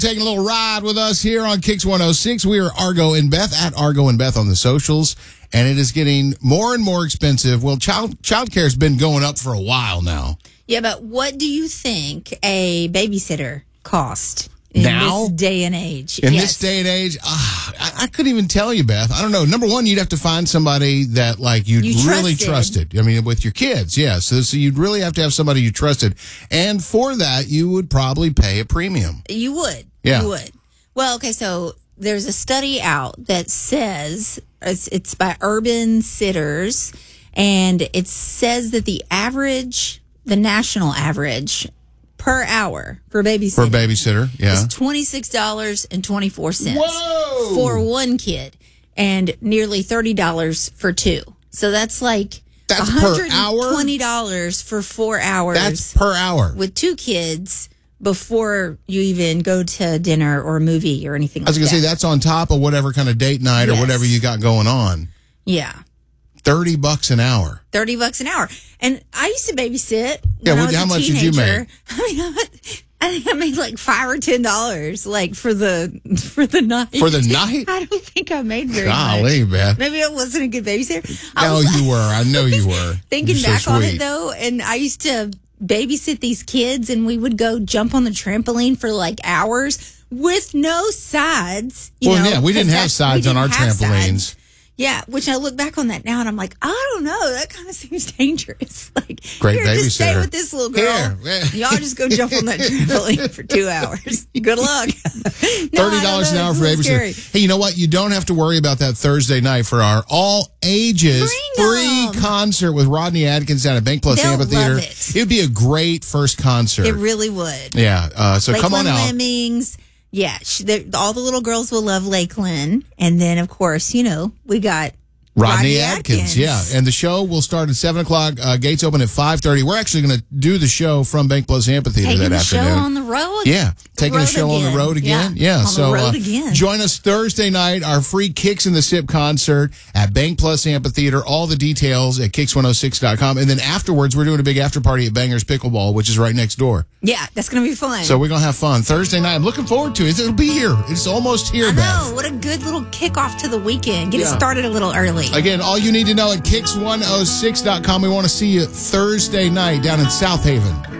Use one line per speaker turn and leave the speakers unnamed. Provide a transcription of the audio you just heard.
taking a little ride with us here on Kicks 106. We are Argo and Beth at Argo and Beth on the socials, and it is getting more and more expensive. Well, childcare has been going up for a while now.
Yeah, but what do you think a babysitter cost in
Now?
this day and age?
In this day and age, I couldn't even tell you, Beth. I don't know. Number one, you'd have to find somebody that you really trusted. I mean, with your kids, yeah. So you'd really have to have somebody you trusted. And for that, you would probably pay a premium.
You would.
Yeah.
You would. Well, okay, so there's a study out that says, it's by Urban Sitters, and it says that the national average per hour for babysitting.
For a babysitter, yeah.
Is $26.24
Whoa!
for one kid, and nearly $30 for two. So that's
That's per hour?
$120 for 4 hours.
That's per hour.
With two kids before you even go to dinner or a movie or anything like that.
I was going to say, that's on top of whatever kind of date night or whatever you got going on.
Yeah.
$30 an hour.
$30 an hour. And I used to babysit when I was
how
a
much
teenager.
did you make?
I think I made $5 or $10 for the night.
For the night?
I don't think I made very
Golly,
much.
Beth.
Maybe I wasn't a good babysitter.
No, you were. I know you were.
Thinking
You're so
back on
sweet.
it, though, and I used to babysit these kids, and we would go jump on the trampoline for hours with no sides.
We didn't have sides on our trampolines.
Yeah, which I look back on that now and I'm like, I don't know, that kind of seems dangerous.
Great
here, just stay
babysitter.
with this little girl.
Here.
Y'all just go jump on that trampoline for 2 hours. Good luck.
$30 an hour for babysitter. Hey, you know what? You don't have to worry about that Thursday night for our all ages free concert with Rodney Adkins down at Bank Plus
They'll
Amphitheater.
love it.
It'd be a great first concert.
It really would.
Yeah. So come on
Lakeland
out.
Lemmings. Yeah, all the little girls will love Lakeland. And then, of course, we got
Rodney Adkins, yeah. And the show will start at 7 o'clock. Gates open at 5:30. We're actually going to do the show from Bank Plus Amphitheater that afternoon.
Taking the show on the road?
Yeah. Taking the show on the road again. Yeah.
On
So
the road again.
Join us Thursday night, our free Kicks in the Sip concert at Bank Plus Amphitheater. All the details at kicks106.com. And then afterwards, we're doing a big after party at Bangers Pickleball, which is right next door.
Yeah, that's going to be fun.
So we're going to have fun. Thursday night, I'm looking forward to it. It'll be here. It's almost here,
I know.
Beth.
What a good little kickoff to the weekend. Get it started a little early.
Again, all you need to know at kicks106.com. We want to see you Thursday night down in South Haven.